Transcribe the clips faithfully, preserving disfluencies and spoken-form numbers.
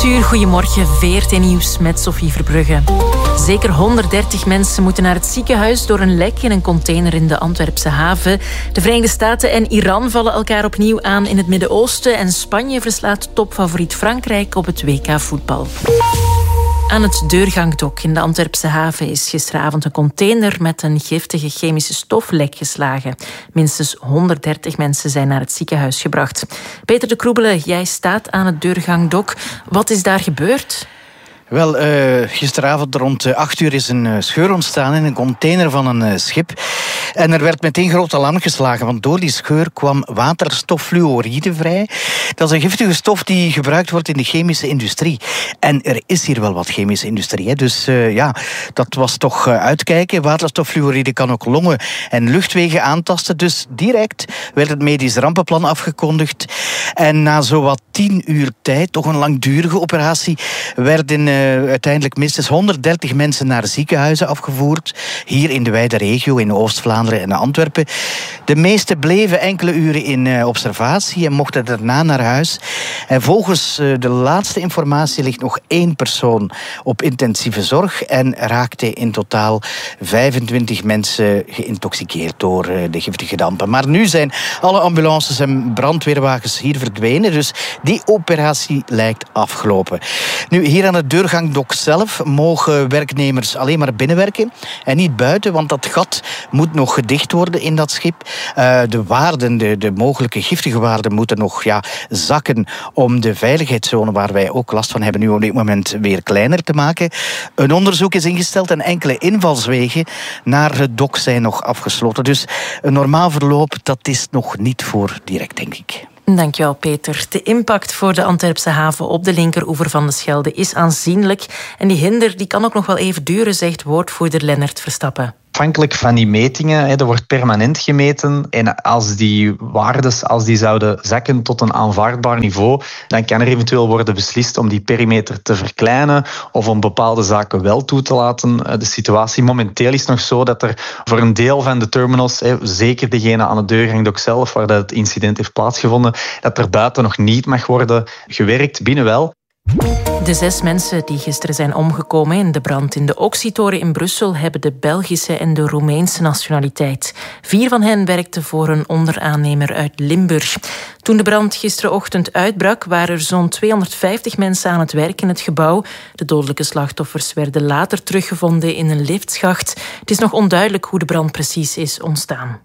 acht uur, goedemorgen, V R T Nieuws met Sophie Verbrugge. Zeker honderddertig mensen moeten naar het ziekenhuis door een lek in een container in de Antwerpse haven. De Verenigde Staten en Iran vallen elkaar opnieuw aan in het Midden-Oosten en Spanje verslaat topfavoriet Frankrijk op het W K voetbal. Aan het Deurgangdok in de Antwerpse haven is gisteravond een container met een giftige chemische stof lek geslagen. Minstens honderddertig mensen zijn naar het ziekenhuis gebracht. Peter de Kroebele, jij staat aan het Deurgangdok. Wat is daar gebeurd? Wel, uh, gisteravond rond acht uur is een uh, scheur ontstaan in een container van een uh, schip. En er werd meteen groot alarm geslagen, want door die scheur kwam waterstoffluoride vrij. Dat is een giftige stof die gebruikt wordt in de chemische industrie. En er is hier wel wat chemische industrie, hè. Dus uh, ja, dat was toch uh, uitkijken. Waterstoffluoride kan ook longen en luchtwegen aantasten. Dus direct werd het medisch rampenplan afgekondigd. En na zowat tien uur tijd, toch een langdurige operatie, werden uh, uiteindelijk minstens honderddertig mensen naar ziekenhuizen afgevoerd. Hier in de wijde regio, in Oost-Vlaanderen en Antwerpen. De meeste bleven enkele uren in uh, observatie en mochten daarna naar huis. En volgens uh, de laatste informatie ligt nog één persoon op intensieve zorg en raakte in totaal vijfentwintig mensen geïntoxiceerd door uh, de giftige dampen. Maar nu zijn alle ambulances en brandweerwagens hier verdwenen, dus die operatie lijkt afgelopen. Nu, hier aan het Deurgangdok zelf mogen werknemers alleen maar binnenwerken en niet buiten, want dat gat moet nog gedicht worden in dat schip. Uh, de waarden, de, de mogelijke giftige waarden moeten nog ja, zakken om de veiligheidszone, waar wij ook last van hebben, nu op dit moment weer kleiner te maken. Een onderzoek is ingesteld en enkele invalswegen naar het dok zijn nog afgesloten. Dus een normaal verloop, dat is nog niet voor direct, denk ik. Dankjewel, Peter. De impact voor de Antwerpse haven op de linkeroever van de Schelde is aanzienlijk. En die hinder die kan ook nog wel even duren, zegt woordvoerder Lennart Verstappen. Afhankelijk van die metingen, er wordt permanent gemeten. En als die waardes als die zouden zakken tot een aanvaardbaar niveau, dan kan er eventueel worden beslist om die perimeter te verkleinen of om bepaalde zaken wel toe te laten. De situatie momenteel is nog zo dat er voor een deel van de terminals, zeker degene aan het Deurgangdok zelf, waar het incident heeft plaatsgevonden, dat er buiten nog niet mag worden gewerkt, binnen wel. De zes mensen die gisteren zijn omgekomen in de brand in de Oxytoren in Brussel hebben de Belgische en de Roemeense nationaliteit. Vier van hen werkten voor een onderaannemer uit Limburg. Toen de brand gisterenochtend uitbrak, waren er zo'n tweehonderdvijftig mensen aan het werk in het gebouw. De dodelijke slachtoffers werden later teruggevonden in een liftschacht. Het is nog onduidelijk hoe de brand precies is ontstaan.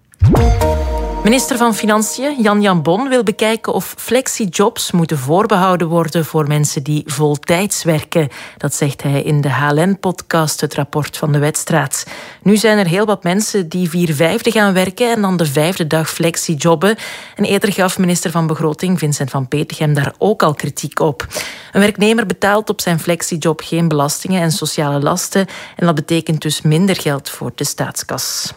Minister van Financiën Jan Jambon wil bekijken of flexijobs moeten voorbehouden worden voor mensen die voltijds werken. Dat zegt hij in de H L N-podcast, het rapport van de Wetstraat. Nu zijn er heel wat mensen die vier vijfde gaan werken en dan de vijfde dag flexijobben. En eerder gaf minister van Begroting Vincent van Petegem daar ook al kritiek op. Een werknemer betaalt op zijn flexijob geen belastingen en sociale lasten. En dat betekent dus minder geld voor de staatskas.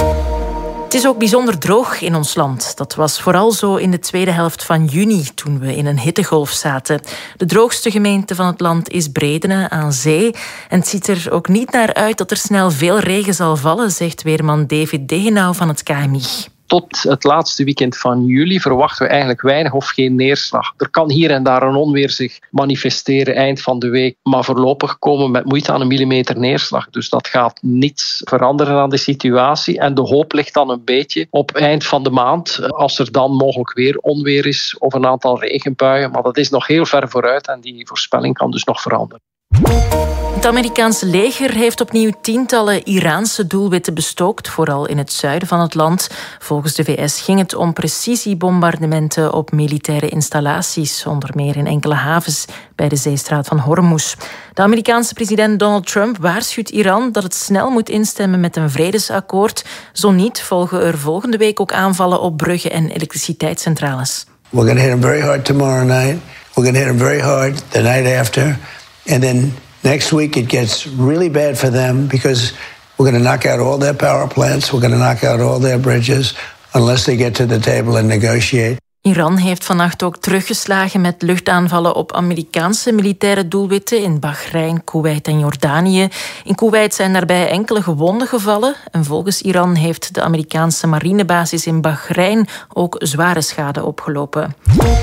Het is ook bijzonder droog in ons land. Dat was vooral zo in de tweede helft van juni, toen we in een hittegolf zaten. De droogste gemeente van het land is Bredene aan zee. En het ziet er ook niet naar uit dat er snel veel regen zal vallen, zegt weerman David Degenau van het K M I. Tot het laatste weekend van juli verwachten we eigenlijk weinig of geen neerslag. Er kan hier en daar een onweer zich manifesteren eind van de week, maar voorlopig komen we met moeite aan een millimeter neerslag. Dus dat gaat niets veranderen aan de situatie. En de hoop ligt dan een beetje op eind van de maand, als er dan mogelijk weer onweer is of een aantal regenbuien. Maar dat is nog heel ver vooruit en die voorspelling kan dus nog veranderen. Het Amerikaanse leger heeft opnieuw tientallen Iraanse doelwitten bestookt, vooral in het zuiden van het land. Volgens de V S ging het om precisiebombardementen op militaire installaties, onder meer in enkele havens bij de zeestraat van Hormuz. De Amerikaanse president Donald Trump waarschuwt Iran dat het snel moet instemmen met een vredesakkoord. Zo niet volgen er volgende week ook aanvallen op bruggen en elektriciteitscentrales. We're going to hit them very hard tomorrow night. We're going to hit them very hard the night after. And then next week it gets really bad for them because we're going to knock out all their power plants. We're going to knock out all their bridges unless they get to the table and negotiate. Iran heeft vannacht ook teruggeslagen met luchtaanvallen op Amerikaanse militaire doelwitten in Bahrein, Koeweit en Jordanië. In Koeweit zijn daarbij enkele gewonden gevallen. En volgens Iran heeft de Amerikaanse marinebasis in Bahrein ook zware schade opgelopen.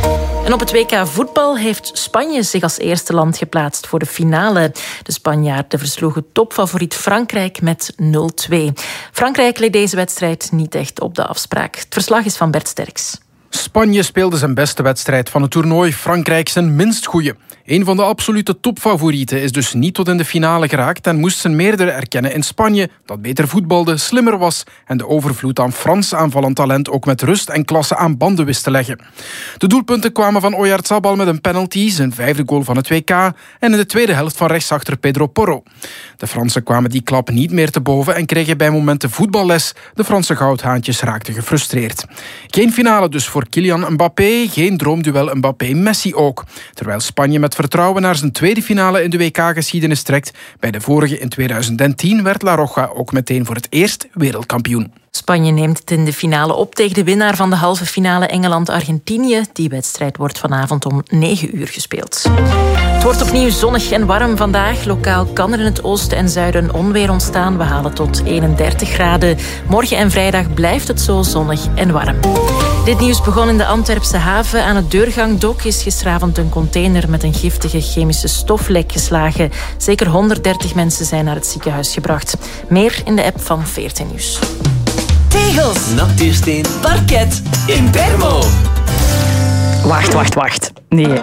En op het W K voetbal heeft Spanje zich als eerste land geplaatst voor de finale. De Spanjaarden versloegen topfavoriet Frankrijk met nul twee. Frankrijk leed deze wedstrijd niet echt op de afspraak. Het verslag is van Bert Sterks. Spanje speelde zijn beste wedstrijd van het toernooi, Frankrijk zijn minst goeie. Een van de absolute topfavorieten is dus niet tot in de finale geraakt en moest zijn meerdere erkennen in Spanje, dat beter voetbalde, slimmer was en de overvloed aan Frans aanvallend talent ook met rust en klasse aan banden wist te leggen. De doelpunten kwamen van Oyarzabal met een penalty, zijn vijfde goal van het W K, en in de tweede helft van rechtsachter Pedro Porro. De Fransen kwamen die klap niet meer te boven en kregen bij momenten voetballes. De Franse goudhaantjes raakten gefrustreerd. Geen finale dus voor Kylian Mbappé, geen droomduel Mbappé-Messi ook. Terwijl Spanje met vertrouwen naar zijn tweede finale in de W K-geschiedenis trekt. Bij de vorige in tweeduizend tien werd La Roja ook meteen voor het eerst wereldkampioen. Spanje neemt het in de finale op tegen de winnaar van de halve finale Engeland-Argentinië. Die wedstrijd wordt vanavond om negen uur gespeeld. Het wordt opnieuw zonnig en warm vandaag. Lokaal kan er in het oosten en zuiden onweer ontstaan. We halen tot eenendertig graden. Morgen en vrijdag blijft het zo zonnig en warm. Dit nieuws begon in de Antwerpse haven. Aan het deurgangdok is gisteravond een container met een giftige chemische stof lek geslagen. Zeker honderddertig mensen zijn naar het ziekenhuis gebracht. Meer in de app van veertien Nieuws. Tegels, natuursteen, parket, Impermo. Wacht, wacht, wacht. Nee.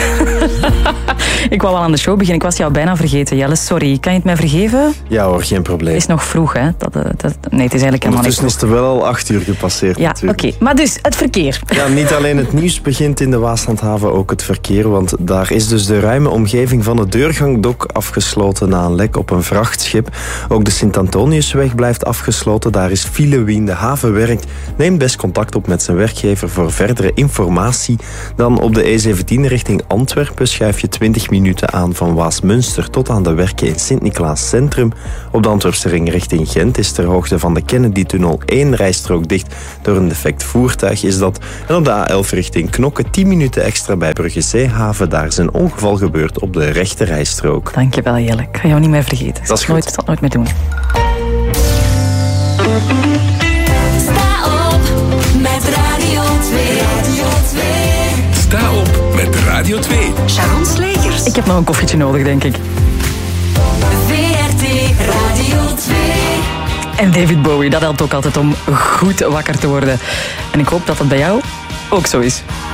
Ik wou wel aan de show beginnen. Ik was jou bijna vergeten, Jelle. Sorry. Kan je het mij vergeven? Ja hoor, geen probleem. Het is nog vroeg, hè? Dat, dat, nee, het is eigenlijk helemaal niet vroeg. Dus is er wel al acht uur gepasseerd ja, natuurlijk. oké. Okay. Maar dus, het verkeer. Ja, niet alleen het nieuws begint in de Waaslandhaven, ook het verkeer. Want daar is dus de ruime omgeving van het deurgangdok afgesloten na een lek op een vrachtschip. Ook de Sint-Antoniusweg blijft afgesloten. Daar is file. Wie in de haven werkt, neemt best contact op met zijn werkgever voor verdere informatie. Dan op de E zeventien richting Antwerpen schuif je twintig minuten aan van Waasmunster tot aan de werken in Sint-Niklaas Centrum. Op de Antwerpse ring richting Gent is ter hoogte van de Kennedy-tunnel één rijstrook dicht door een defect voertuig is dat. En op de A elf richting Knokke tien minuten extra bij Brugge Zeehaven. Daar is een ongeval gebeurd op de rechte rijstrook. Dankjewel Jelle, ik ga jou niet meer vergeten. Dat is nooit, dat nooit meer doen. Sta op met Radio twee. Radio twee. Sta op met Radio twee. Sharon Slegers. Ik heb nog een koffietje nodig, denk ik. V R T Radio twee. En David Bowie, dat helpt ook altijd om goed wakker te worden. En ik hoop dat dat bij jou ook zo is.